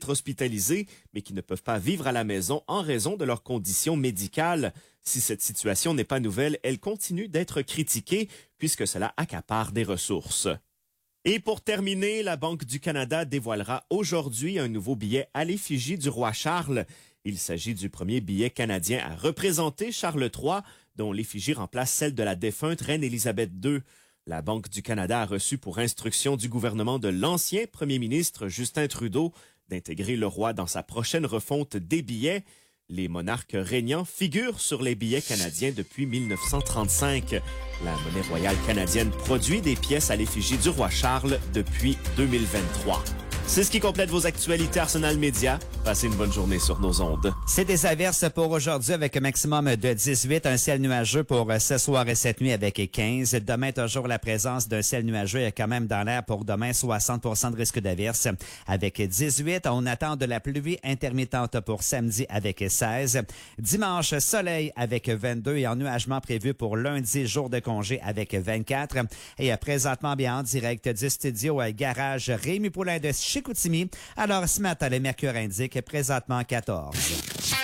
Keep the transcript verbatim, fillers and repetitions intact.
être hospitalisés, mais qui ne peuvent pas vivre à la maison en raison de leurs conditions médicales. Si cette situation n'est pas nouvelle, elle continue d'être critiquée puisque cela accapare des ressources. Et pour terminer, la Banque du Canada dévoilera aujourd'hui un nouveau billet à l'effigie du roi Charles. Il s'agit du premier billet canadien à représenter Charles trois, dont l'effigie remplace celle de la défunte reine Élisabeth deux. La Banque du Canada a reçu pour instruction du gouvernement de l'ancien premier ministre Justin Trudeau d'intégrer le roi dans sa prochaine refonte des billets. Les monarques régnants figurent sur les billets canadiens depuis mille neuf cent trente-cinq. La monnaie royale canadienne produit des pièces à l'effigie du roi Charles depuis deux mille vingt-trois. C'est ce qui complète vos actualités Arsenal Média. Passez une bonne journée sur nos ondes. C'est des averses pour aujourd'hui avec un maximum de dix-huit. Un ciel nuageux pour ce soir et cette nuit avec quinze. Demain, toujours la présence d'un ciel nuageux. Il y a quand même dans l'air pour demain soixante pour cent de risque d'averse avec dix-huit. On attend de la pluie intermittente pour samedi avec seize. Dimanche, soleil avec vingt-deux et ennuagement prévu pour lundi, jour de congé avec vingt-quatre. Et présentement, bien en direct du studio Garage Rémi Poulain de Chicoutimi. Alors, ce matin, le mercure indique présentement quatorze.